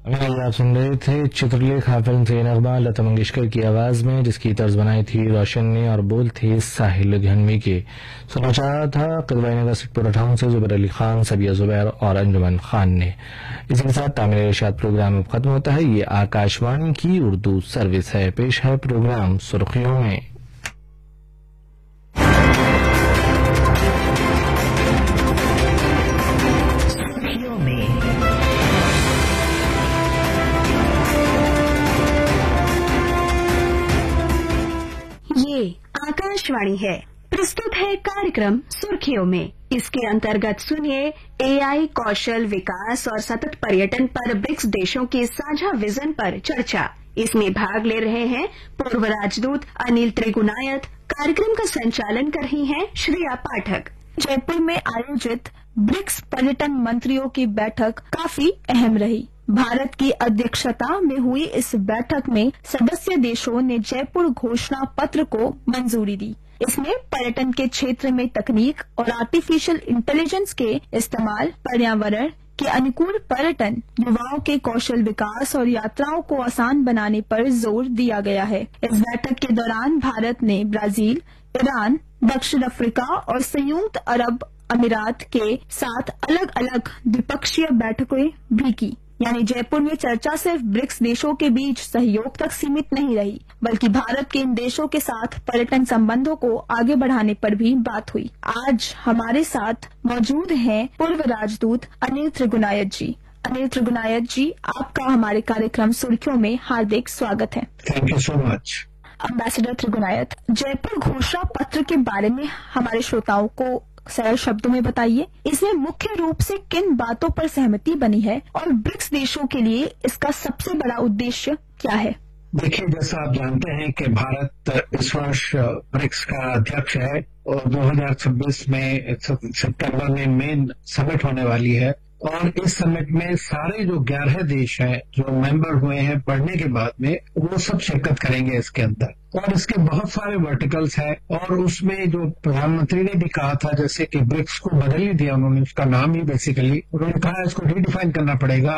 अभी आप सुन रहे थे चित्रलेखा फिल्म से नगमा लता मंगेशकर की आवाज में, जिसकी तर्ज बनाई थी रोशन ने और बोल थे साहिल घनवी के। सुना था कदवाई नगर सिकपुर टाउन से जुबैर अली खान, सबिया जुबैर और अंजुमन खान ने। इसी के साथ तामिल इरशाद प्रोग्राम खत्म होता है। ये आकाशवाणी की उर्दू सर्विस है। पेश है प्रोग्राम सुर्खियों में। आकाशवाणी है। प्रस्तुत है कार्यक्रम सुर्खियों में। इसके अंतर्गत सुनिए एआई, कौशल विकास और सतत पर्यटन पर ब्रिक्स देशों के साझा विजन पर चर्चा। इसमें भाग ले रहे हैं पूर्व राजदूत अनिल त्रिगुनायत। कार्यक्रम का संचालन कर रही हैं श्रेया पाठक। जयपुर में आयोजित ब्रिक्स पर्यटन मंत्रियों की बैठक काफी अहम रही। भारत की अध्यक्षता में हुई इस बैठक में सदस्य देशों ने जयपुर घोषणा पत्र को मंजूरी दी। इसमें पर्यटन के क्षेत्र में तकनीक और आर्टिफिशियल इंटेलिजेंस के इस्तेमाल, पर्यावरण के अनुकूल पर्यटन, युवाओं के कौशल विकास और यात्राओं को आसान बनाने पर जोर दिया गया है। इस बैठक के दौरान भारत ने ब्राजील, ईरान, दक्षिण अफ्रीका और संयुक्त अरब अमीरात के साथ अलग अलग द्विपक्षीय बैठकें भी की। यानी जयपुर में चर्चा सिर्फ ब्रिक्स देशों के बीच सहयोग तक सीमित नहीं रही, बल्कि भारत के इन देशों के साथ पर्यटन संबंधों को आगे बढ़ाने पर भी बात हुई। आज हमारे साथ मौजूद हैं पूर्व राजदूत अनिल त्रिगुनायत जी। अनिल त्रिगुनायत जी, आपका हमारे कार्यक्रम सुर्खियों में हार्दिक स्वागत है। Thank you so much. Ambassador Trigunayat, Jaipur घोषणा पत्र के बारे में हमारे श्रोताओं को सरल शब्दों में बताइए। इसमें मुख्य रूप से किन बातों पर सहमति बनी है और ब्रिक्स देशों के लिए इसका सबसे बड़ा उद्देश्य क्या है? देखिए, जैसा आप जानते हैं कि भारत इस वर्ष ब्रिक्स का अध्यक्ष है और 2026 में सितंबर में मेन समिट होने वाली है। और इस समिट में सारे जो 11 देश हैं जो मेंबर हुए हैं बढ़ने के बाद में, वो सब शिरकत करेंगे इसके अंदर। और इसके बहुत सारे वर्टिकल्स हैं और उसमें जो प्रधानमंत्री ने भी कहा था, जैसे कि ब्रिक्स को बदल ही दिया उन्होंने, उसका नाम ही बेसिकली उन्होंने कहा इसको रीडिफाइन करना पड़ेगा।